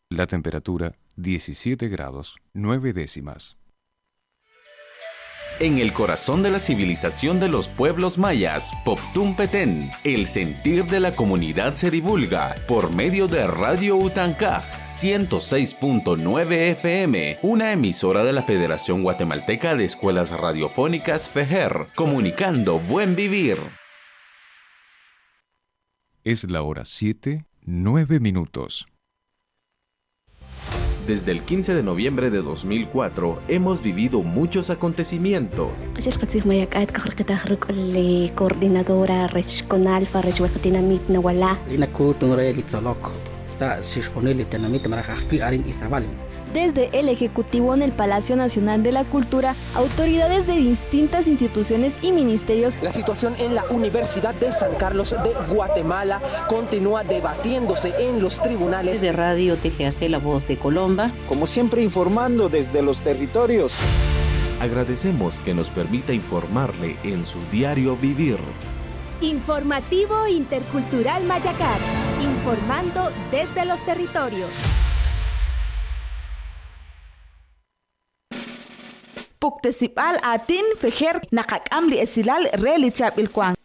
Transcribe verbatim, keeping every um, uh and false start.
La temperatura diecisiete grados nueve décimas. En el corazón de la civilización de los pueblos mayas, Poptún Petén, el sentir de la comunidad se divulga por medio de Radio Utancaj ciento seis punto nueve F M, una emisora de la Federación Guatemalteca de Escuelas Radiofónicas FEJER, comunicando buen vivir. Es la hora siete, nueve minutos. Desde el quince de noviembre de dos mil cuatro hemos vivido muchos acontecimientos. Coordinadora regional para dinamit nawala. Desde el Ejecutivo en el Palacio Nacional de la Cultura, autoridades de distintas instituciones y ministerios. La situación en la Universidad de San Carlos de Guatemala continúa debatiéndose en los tribunales. De Radio T G A C La Voz de Colomba. Como siempre, informando desde los territorios. Agradecemos que nos permita informarle en su diario vivir. Informativo Intercultural Mayacar, informando desde los territorios. Puktesipal atin fejer nakakam li esilal relichap ilkwang.